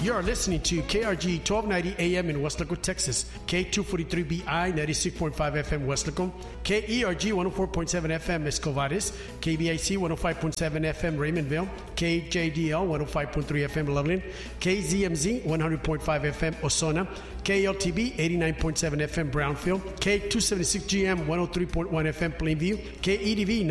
You are listening to KRG 1290 AM in Weslaco, Texas, K243BI 96.5 FM Weslaco, KERG 104.7 FM Escovares, KBIC 105.7 FM Raymondville, KJDL 105.3 FM Loveland, KZMZ 100.5 FM Osona, KLTB 89.7 FM Brownfield, K276GM 103.1 FM Plainview, KEDV